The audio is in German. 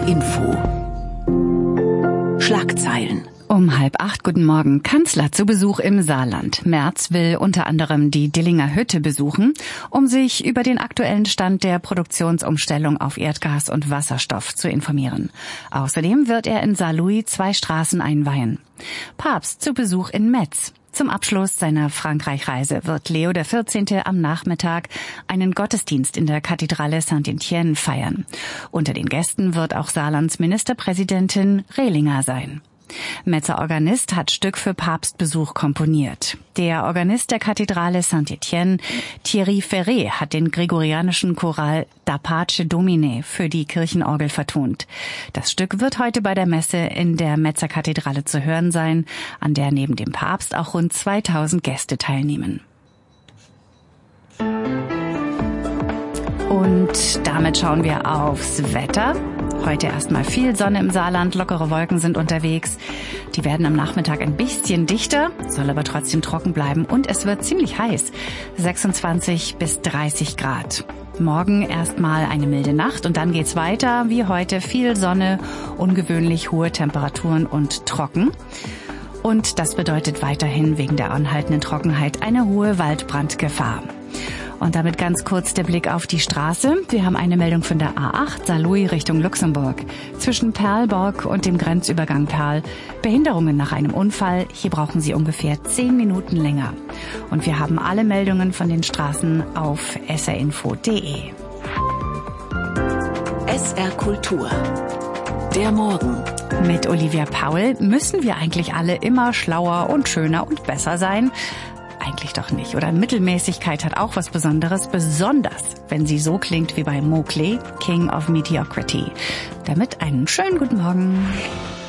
Info. Schlagzeilen. Um 7:30, guten Morgen. Kanzler zu Besuch im Saarland. Merz will unter anderem die Dillinger Hütte besuchen, um sich über den aktuellen Stand der Produktionsumstellung auf Erdgas und Wasserstoff zu informieren. Außerdem wird er in Saarlouis 2 Straßen einweihen. Papst zu Besuch in Metz. Zum Abschluss seiner Frankreich-Reise wird Leo XIV. Am Nachmittag einen Gottesdienst in der Kathedrale Saint-Étienne feiern. Unter den Gästen wird auch Saarlands Ministerpräsidentin Rehlinger sein. Metzer Organist hat Stück für Papstbesuch komponiert. Der Organist der Kathedrale Saint-Étienne, Thierry Ferré, hat den gregorianischen Choral Da Pace Domine für die Kirchenorgel vertont. Das Stück wird heute bei der Messe in der Metzer Kathedrale zu hören sein, an der neben dem Papst auch rund 2000 Gäste teilnehmen. Und damit schauen wir aufs Wetter. Heute erstmal viel Sonne im Saarland, lockere Wolken sind unterwegs. Die werden am Nachmittag ein bisschen dichter, soll aber trotzdem trocken bleiben und es wird ziemlich heiß, 26 bis 30 Grad. Morgen erstmal eine milde Nacht und dann geht's weiter, wie heute viel Sonne, ungewöhnlich hohe Temperaturen und trocken. Und das bedeutet weiterhin wegen der anhaltenden Trockenheit eine hohe Waldbrandgefahr. Und damit ganz kurz der Blick auf die Straße. Wir haben eine Meldung von der A8 Saarlouis Richtung Luxemburg. Zwischen Perlborg und dem Grenzübergang Perl. Behinderungen nach einem Unfall. Hier brauchen Sie ungefähr 10 Minuten länger. Und wir haben alle Meldungen von den Straßen auf srinfo.de. SR Kultur. Der Morgen. Mit Olivia Paul müssen wir eigentlich alle immer schlauer und schöner und besser sein. Eigentlich doch nicht. Oder Mittelmäßigkeit hat auch was Besonderes, besonders wenn sie so klingt wie bei Mowgli, King of Mediocrity. Damit einen schönen guten Morgen.